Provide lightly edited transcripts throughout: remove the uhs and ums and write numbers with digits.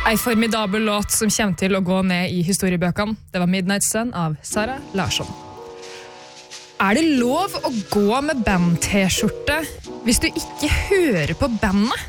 En formidabel låt som kommer til å gå ned i historiebøkene. Det var Midnight Sun av Sara Larsson. Det lov å gå med band-t-skjorte hvis du ikke hører på bandet?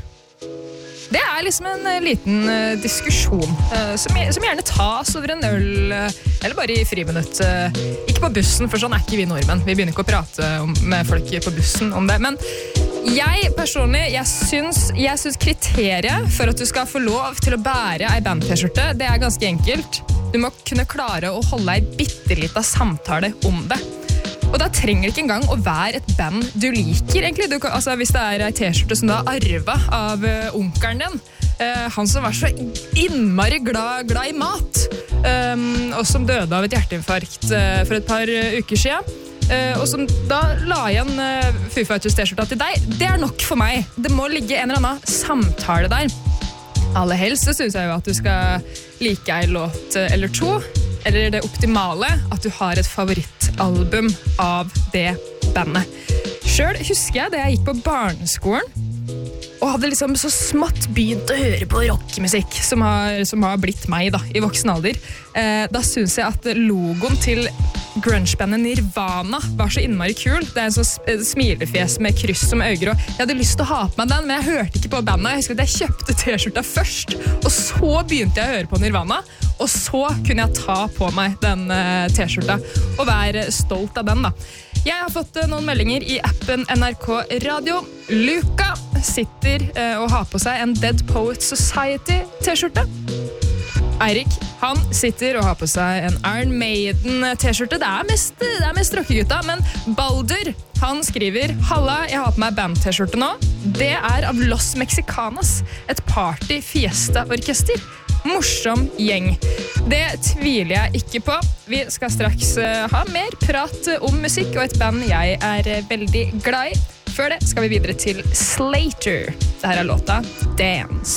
Det liksom en liten diskusjon som gjerne tas over en øl eller bare i friminutt. Ikke på bussen, for sånn ikke vi nordmenn. Vi begynner ikke å prate med folk på bussen om det. Men jeg personlig, jeg syns kriteriet for at du skal få lov til å bære en band-t-skjorte, det ganske enkelt. Du må kunne klare å holde en bitteliten samtale om det. Og da trenger det ikke engang å være et band du liker, egentlig. Hvis det en t-skjorte som du har arvet av onkelen din, han som var så innmari glad i mat, og som døde av et hjerteinfarkt for et par uker siden, og som da la igjen Foo Fighters t-skjorta til deg, det nok for meg. Det må ligge en eller annen samtale der. Aller helst så synes jeg jo at du skal like en låt eller to, eller det optimale, at du har et favorittalbum av det bandet. Selv husker jeg det jeg gikk på barneskolen, og hadde liksom så smått begynt å høre på rockmusikk, som har blitt meg da, i voksen alder. Da synes jeg at logoen til grunge-bandet Nirvana var så innmari kul. Det en sånn smilefjes med kryss som øyne, og jeg hadde lyst til å ha på meg den, men jeg hørte ikke på bandet. Jeg husker at jeg kjøpte t-skjorta først, og så begynte jeg å høre på Nirvana, og så kunne jeg ta på meg den t-skjorta og være stolt av den da. Jeg har fått noen meldinger i appen NRK Radio. Luca sitter og har på seg en Dead Poets Society t-skjorte. Eirik, han sitter og har på seg en Iron Maiden t-skjorte. Det mest rockegutta, men Baldur, han skriver: Halla, jeg har på meg band-t-skjorte nå. Det av Los Mexicanos, et party-fiesta-orkester. Morsom gjeng. Det tviler jeg ikke på. Vi skal straks ha mer prat om musikk og et band jeg veldig glad i. Før det skal vi videre til Slater. Dette låta Dance.